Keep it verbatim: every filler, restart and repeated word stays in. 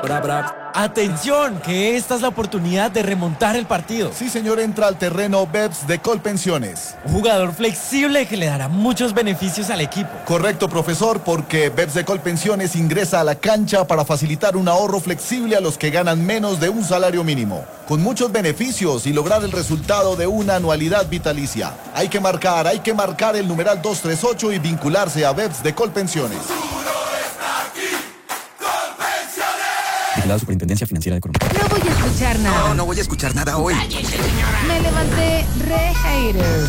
Atención, que esta es la oportunidad de remontar el partido. Sí, señor, entra al terreno Beps de Colpensiones. Un jugador flexible que le dará muchos beneficios al equipo. Correcto, profesor, porque Beps de Colpensiones ingresa a la cancha para facilitar un ahorro flexible a los que ganan menos de un salario mínimo, con muchos beneficios y lograr el resultado de una anualidad vitalicia. Hay que marcar, hay que marcar el numeral doscientos treinta y ocho y vincularse a Beps de Colpensiones. La Superintendencia Financiera de Colombia. No voy a escuchar nada. No, no voy a escuchar nada hoy. Me levanté re hater.